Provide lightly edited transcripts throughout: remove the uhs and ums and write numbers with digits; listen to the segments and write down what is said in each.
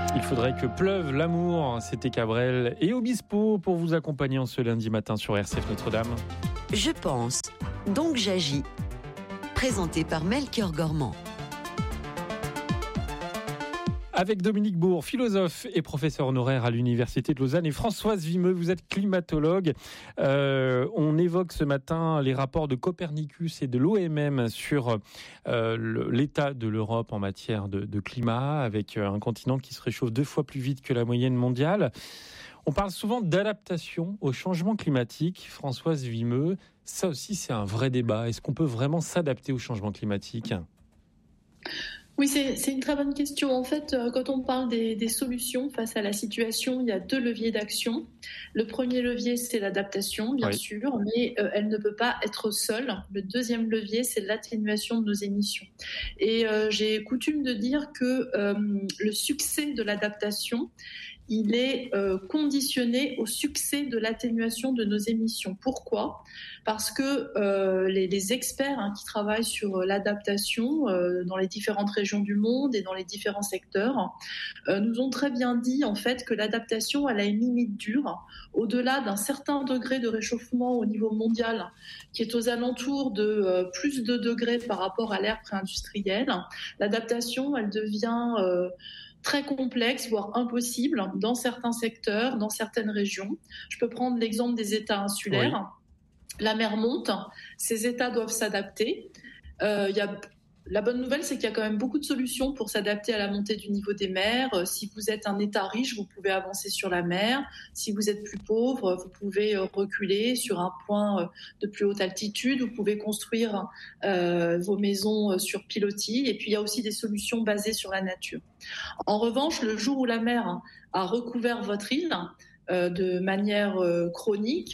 Il faudrait que pleuve l'amour, c'était Cabrel et Obispo pour vous accompagner en ce lundi matin sur RCF Notre-Dame. Je pense, donc j'agis. Présenté par Melchior Gormand. Avec Dominique Bourg, philosophe et professeur honoraire à l'Université de Lausanne, et Françoise Vimeux, vous êtes climatologue. On évoque ce matin les rapports de Copernicus et de l'OMM sur l'état de l'Europe en matière de climat, avec un continent qui se réchauffe 2 fois plus vite que la moyenne mondiale. On parle souvent d'adaptation au changement climatique. Françoise Vimeux, ça aussi c'est un vrai débat. Est-ce qu'on peut vraiment s'adapter au changement climatique ? Oui, c'est une très bonne question. En fait, quand on parle des solutions face à la situation, il y a 2 leviers d'action. Le premier levier, c'est l'adaptation, bien sûr, mais elle ne peut pas être seule. Le deuxième levier, c'est l'atténuation de nos émissions. Et j'ai coutume de dire que le succès de l'adaptation, il est conditionné au succès de l'atténuation de nos émissions. Pourquoi ? Parce que les experts qui travaillent sur l'adaptation dans les différentes régions du monde et dans les différents secteurs nous ont très bien dit en fait que l'adaptation elle a une limite dure au-delà d'un certain degré de réchauffement au niveau mondial qui est aux alentours de plus de degrés par rapport à l'ère pré-industrielle. L'adaptation elle devient très complexe, voire impossible dans certains secteurs, dans certaines régions. Je peux prendre l'exemple des États insulaires. Oui. La mer monte, ces États doivent s'adapter. La bonne nouvelle, c'est qu'il y a quand même beaucoup de solutions pour s'adapter à la montée du niveau des mers. Si vous êtes un État riche, vous pouvez avancer sur la mer. Si vous êtes plus pauvre, vous pouvez reculer sur un point de plus haute altitude. Vous pouvez construire vos maisons sur pilotis. Et puis, il y a aussi des solutions basées sur la nature. En revanche, le jour où la mer a recouvert votre île, de manière chronique,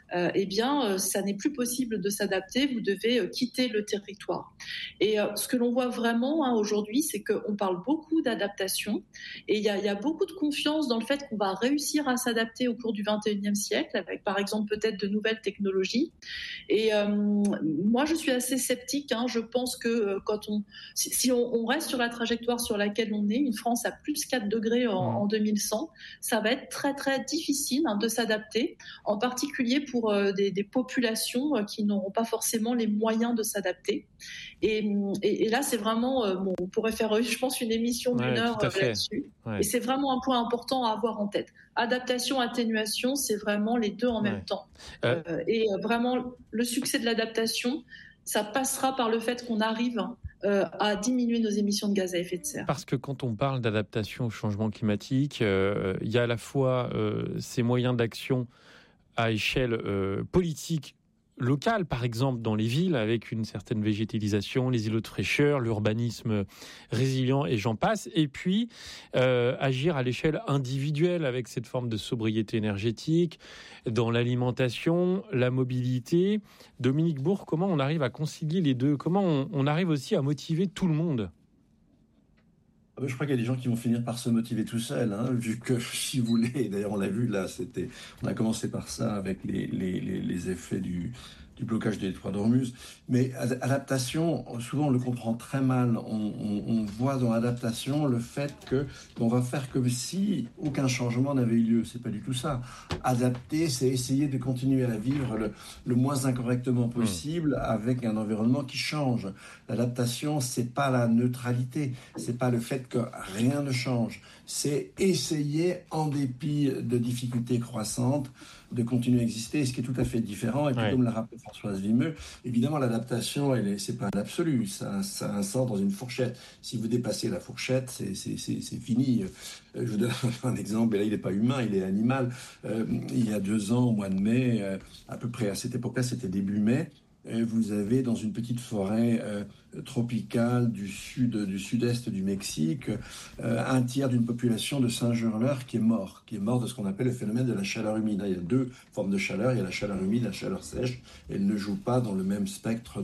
ça n'est plus possible de s'adapter. Vous devez quitter le territoire. Et ce que l'on voit vraiment aujourd'hui, c'est qu'on parle beaucoup d'adaptation et il y a beaucoup de confiance dans le fait qu'on va réussir à s'adapter au cours du 21e siècle avec, par exemple, peut-être de nouvelles technologies. Et moi, je suis assez sceptique. Je pense que si on reste sur la trajectoire sur laquelle on est, une France à plus 4 degrés en 2100, ça va être très, très difficile de s'adapter, en particulier pour des populations qui n'auront pas forcément les moyens de s'adapter. Et là, c'est vraiment, on pourrait faire, je pense, une émission d'une heure là-dessus. Ouais. Et c'est vraiment un point important à avoir en tête. Adaptation, atténuation, c'est vraiment les deux en même temps. Et vraiment, le succès de l'adaptation, ça passera par le fait qu'on arrive à diminuer nos émissions de gaz à effet de serre. Parce que quand on parle d'adaptation au changement climatique, il y a à la fois ces moyens d'action à échelle politique locale, par exemple dans les villes, avec une certaine végétalisation, les îlots de fraîcheur, l'urbanisme résilient et j'en passe, et puis agir à l'échelle individuelle avec cette forme de sobriété énergétique, dans l'alimentation, la mobilité. Dominique Bourg, comment on arrive à concilier les deux ? Comment on arrive aussi à motiver tout le monde ? Je crois qu'il y a des gens qui vont finir par se motiver tout seuls, vu que, si vous voulez, d'ailleurs on l'a vu là, on a commencé par ça avec les effets du blocage des détroits d'Ormuz. Mais adaptation, souvent on le comprend très mal. On voit dans l'adaptation le fait qu'on va faire comme si aucun changement n'avait eu lieu. C'est pas du tout ça. Adapter, c'est essayer de continuer à vivre le moins incorrectement possible avec un environnement qui change. L'adaptation, c'est pas la neutralité. C'est pas le fait que rien ne change. C'est essayer, en dépit de difficultés croissantes, de continuer à exister, ce qui est tout à fait différent. Et puis, comme l'a rappelé Françoise Vimeux, évidemment, l'adaptation, c'est pas l'absolu. Ça a un sort dans une fourchette. Si vous dépassez la fourchette, c'est fini. Je vous donne un exemple. Et là, il n'est pas humain, il est animal. Il y a 2 ans, au mois de mai, à peu près à cette époque-là, c'était début mai, vous avez dans une petite forêt tropicale du sud-est du Mexique, un tiers d'une population de singes hurleurs qui est mort de ce qu'on appelle le phénomène de la chaleur humide. Il y a 2 formes de chaleur, il y a la chaleur humide, la chaleur sèche. Elle ne joue pas dans le même spectre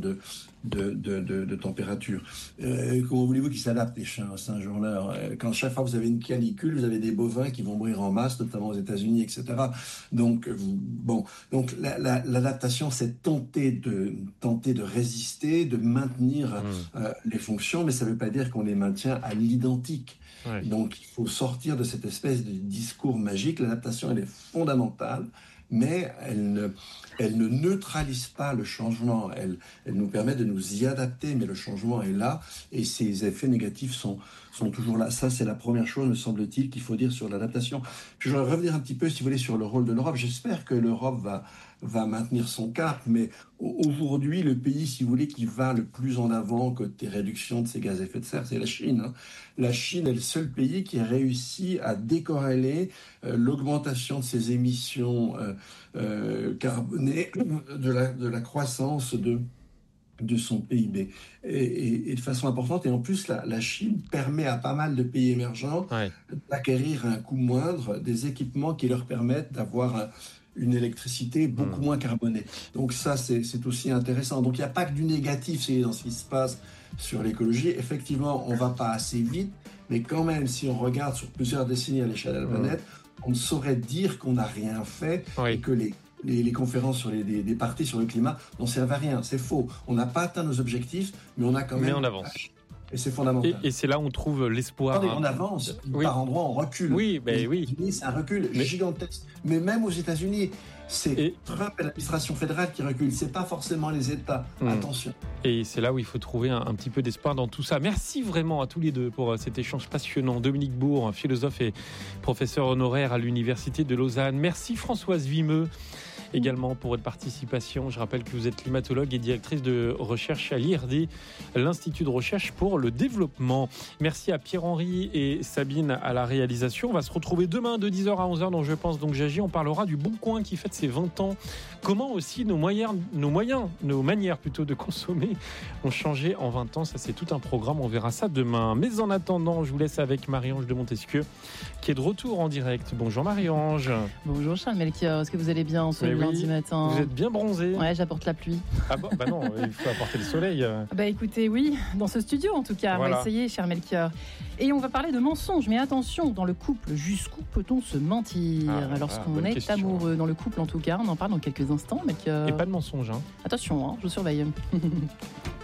de température. Comment voulez-vous qu'ils s'adaptent, les singes hurleurs ? Quand chaque fois vous avez une canicule, vous avez des bovins qui vont mourir en masse, notamment aux États-Unis, etc. Donc l'adaptation, c'est tenter de résister, de maintenir les fonctions, mais ça ne veut pas dire qu'on les maintient à l'identique. Ouais. Donc, il faut sortir de cette espèce de discours magique. L'adaptation, elle est fondamentale, mais elle ne neutralise pas le changement. Elle nous permet de nous y adapter, mais le changement est là et ses effets négatifs sont toujours là. Ça, c'est la première chose, me semble-t-il, qu'il faut dire sur l'adaptation. Puis, je voudrais revenir un petit peu, si vous voulez, sur le rôle de l'Europe. J'espère que l'Europe va maintenir son cap, mais aujourd'hui, le pays, si vous voulez, qui va le plus en avant côté réduction de ces gaz à effet de serre, c'est la Chine. La Chine est le seul pays qui a réussi à décorréler l'augmentation de ses émissions carbonées de la croissance de son PIB et de façon importante. Et en plus, la Chine permet à pas mal de pays émergents d'acquérir à un coût moindre des équipements qui leur permettent d'avoir une électricité beaucoup moins carbonée. Donc ça, c'est aussi intéressant. Donc il n'y a pas que du négatif dans ce qui se passe sur l'écologie. Effectivement, on ne va pas assez vite, mais quand même, si on regarde sur plusieurs décennies à l'échelle de la planète, on ne saurait dire qu'on n'a rien fait et que les conférences sur des partis sur le climat n'en servent à rien. C'est faux. On n'a pas atteint nos objectifs, mais on a quand même... Mais on avance. Et c'est fondamental. Et c'est là où on trouve l'espoir. Attendez, on avance, par endroits on recule. Oui, les États-Unis, c'est un recul gigantesque. Mais même aux États-Unis, c'est Trump et l'administration fédérale qui reculent. C'est pas forcément les États. Attention. Et c'est là où il faut trouver un petit peu d'espoir dans tout ça. Merci vraiment à tous les deux pour cet échange passionnant. Dominique Bourg, philosophe et professeur honoraire à l'Université de Lausanne. Merci Françoise Vimeux également pour votre participation. Je rappelle que vous êtes climatologue et directrice de recherche à l'IRD, l'Institut de recherche pour le développement. Merci à Pierre-Henri et Sabine à la réalisation. On va se retrouver demain de 10h à 11h dans Je pense donc j'agis. On parlera du Bon Coin qui fête ses 20 ans. Comment aussi nos manières plutôt de consommer ont changé en 20 ans. Ça, c'est tout un programme. On verra ça demain. Mais en attendant, je vous laisse avec Marie-Ange de Montesquieu qui est de retour en direct. Bonjour Marie-Ange. Bonjour Charles Melchior. Est-ce que vous allez bien ce lundi matin? Vous êtes bien bronzé. Ouais, j'apporte la pluie. Ah bon, bah non, il faut apporter le soleil. Bah écoutez, oui, dans ce studio en tout cas. Voilà. On va essayer, cher Melchior. Et on va parler de mensonges. Mais attention, dans le couple, jusqu'où peut-on se mentir lorsqu'on est amoureux? Dans le couple en tout cas, on en parle dans quelques instants. Melchior. Et pas de mensonges. Attention, je surveille.